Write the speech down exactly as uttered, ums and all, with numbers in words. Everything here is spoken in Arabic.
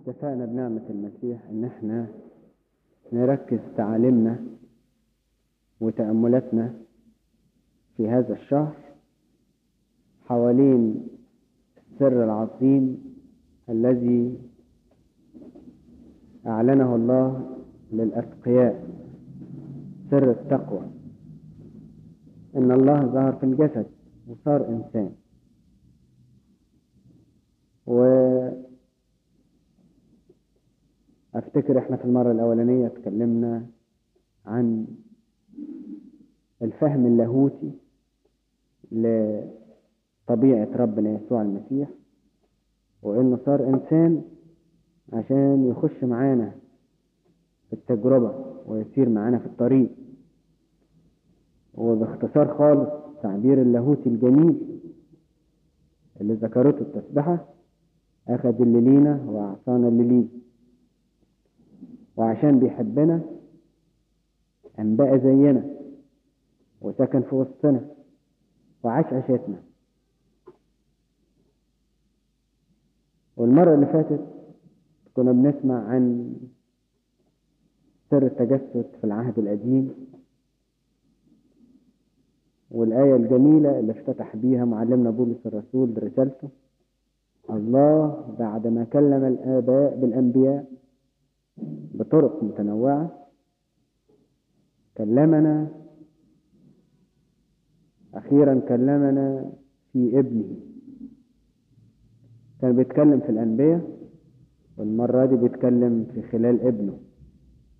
اتفقنا بنعمة المسيح ان احنا نركز تعاليمنا وتأملاتنا في هذا الشهر حوالين السر العظيم الذي أعلنه الله للأتقياء، سر التقوى. إن الله ظهر في الجسد وصار إنسان. وأفتكر إحنا في المرة الأولانية اتكلمنا عن الفهم اللاهوتي لطبيعة ربنا يسوع المسيح، وإنه صار إنسان عشان يخش معانا في التجربة ويسير معانا في الطريق. وباختصار خالص تعبير اللاهوتي الجميل اللي ذكرته التسبحة: أخذ اللي لينا وأعطانا اللي ليه، وعشان بيحبنا أن بقى زينا وسكن في وسطنا وعاش عيشتنا. والمرة اللي فاتت كنا بنسمع عن سر التجسد في العهد القديم، والآية الجميلة اللي افتتح بيها معلمنا بولس الرسول برسالته: الله بعدما كلم الآباء بالأنبياء بطرق متنوعة كلمنا أخيرا كلمنا في ابنه. كان بيتكلم في الأنبياء، والمرة دي بيتكلم في خلال ابنه.